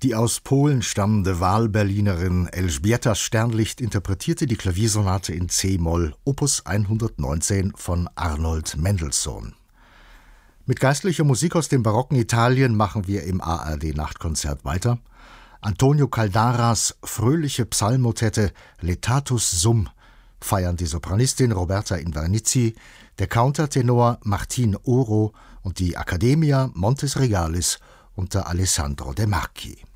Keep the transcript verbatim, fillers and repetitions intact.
Die aus Polen stammende Wahlberlinerin Elżbieta Sternlicht interpretierte die Klaviersonate in C-Moll, Opus hundertneunzehn von Arnold Mendelssohn. Mit geistlicher Musik aus dem barocken Italien machen wir im A R D-Nachtkonzert weiter. Antonio Caldaras fröhliche Psalmmotette Letatus Sum feiern die Sopranistin Roberta Invernizzi, der Countertenor Martin Oro und die Accademia Montes Regalis unter Alessandro De Marchi.